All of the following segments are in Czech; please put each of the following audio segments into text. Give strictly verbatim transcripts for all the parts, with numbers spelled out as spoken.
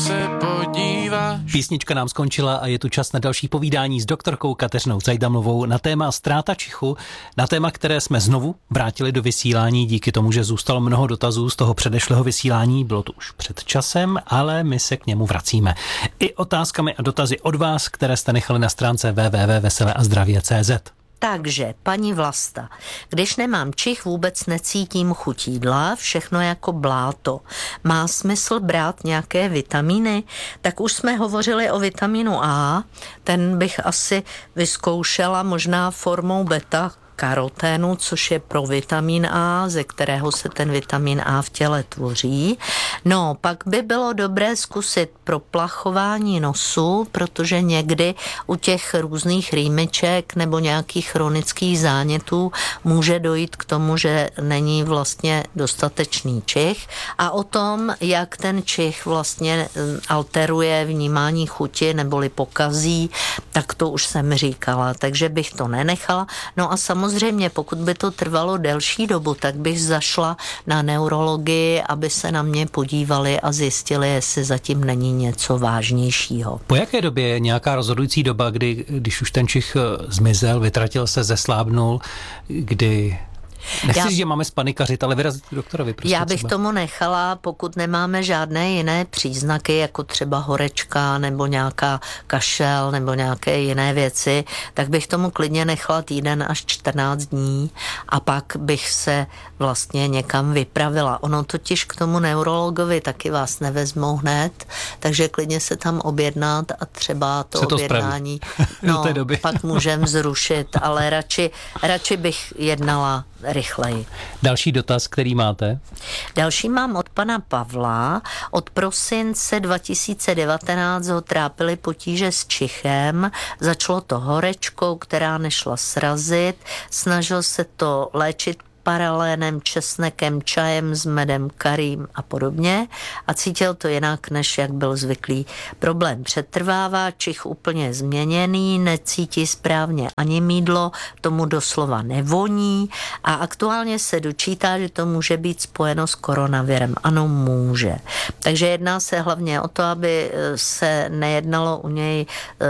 se podíváš. Písnička nám skončila a je tu čas na další povídání s doktorkou Kateřinou Cajdamovou na téma ztráta čichu, na téma, které jsme znovu vrátili do vysílání díky tomu, že zůstalo mnoho dotazů z toho předešlého vysílání, bylo to už před časem, ale my se k němu vracíme. I otázkami a dotazy od vás, které jste nechali na stránce w w w tečka vesele a zdravě tečka c z. Takže, paní Vlasta, když nemám čich, vůbec necítím chuť jídla, všechno jako bláto. Má smysl brát nějaké vitamíny? Tak už jsme hovořili o vitamínu A, ten bych asi vyzkoušela možná formou beta karoténu, což je provitamin A, ze kterého se ten vitamin A v těle tvoří. No, pak by bylo dobré zkusit proplachování nosu, protože někdy u těch různých rýmiček nebo nějakých chronických zánětů může dojít k tomu, že není vlastně dostatečný čich. A o tom, jak ten čich vlastně alteruje vnímání chuti neboli pokazí, tak to už jsem říkala, takže bych to nenechala. No a samozřejmě Samozřejmě, pokud by to trvalo delší dobu, tak bych zašla na neurologii, aby se na mě podívali a zjistili, jestli zatím není něco vážnějšího. Po jaké době je nějaká rozhodující doba, kdy, když už ten čich zmizel, vytratil se, zeslábnul, kdy... Nechci říct, že máme spanikařit, ale vyrazit k doktorovi. Prostě já bych třeba. tomu nechala, pokud nemáme žádné jiné příznaky, jako třeba horečka nebo nějaká kašel nebo nějaké jiné věci, tak bych tomu klidně nechala týden až čtrnáct dní a pak bych se vlastně někam vypravila. Ono totiž k tomu neurologovi taky vás nevezmou hned, takže klidně se tam objednat a třeba to, to objednání no, pak můžeme zrušit, ale radši, radši bych jednala rychleji. Další dotaz, který máte? Další mám od pana Pavla. Od prosince dva tisíce devatenáct ho trápily potíže s čichem. Začalo to horečkou, která nešla srazit. Snažil se to léčit paralénem, česnekem, čajem s medem, karím a podobně a cítil to jinak, než jak byl zvyklý. Problém přetrvává, čich úplně změněný, necítí správně ani mýdlo, tomu doslova nevoní a aktuálně se dočítá, že to může být spojeno s koronavirem. Ano, může. Takže jedná se hlavně o to, aby se nejednalo u něj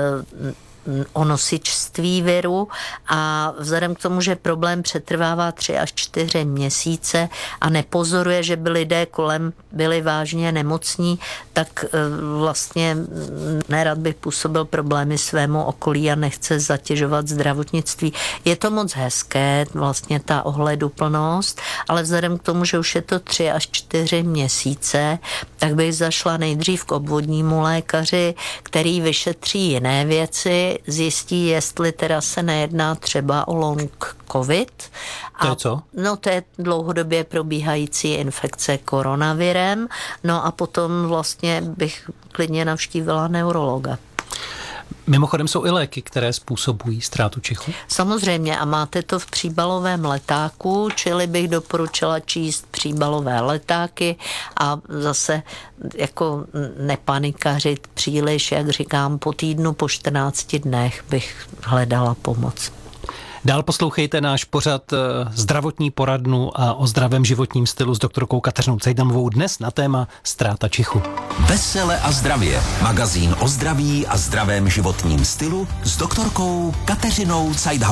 o nosičství viru a vzhledem k tomu, že problém přetrvává tři až čtyři měsíce a nepozoruje, že by lidé kolem byli vážně nemocní, tak vlastně nerad bych působil problémy svému okolí a nechce zatěžovat zdravotnictví. Je to moc hezké, vlastně ta ohleduplnost, ale vzhledem k tomu, že už je to tři až čtyři měsíce, tak bych zašla nejdřív k obvodnímu lékaři, který vyšetří jiné věci, zjistí, jestli teda se nejedná třeba o long covid. A, to je co? No to je dlouhodobě probíhající infekce koronavirem, no a potom vlastně bych klidně navštívila neurologa. Mimochodem jsou i léky, které způsobují ztrátu čichu? Samozřejmě a máte to v příbalovém letáku, čili bych doporučila číst příbalové letáky a zase jako nepanikařit příliš, jak říkám, po týdnu, po čtrnácti dnech bych hledala pomoc. Dál poslouchejte náš pořad Zdravotní poradnu a o zdravém životním stylu s doktorkou Kateřinou Cajdamovou dnes na téma ztráta čichu. Vesele a zdravě. Magazín o zdraví a zdravém životním stylu s doktorkou Kateřinou Cajdamovou.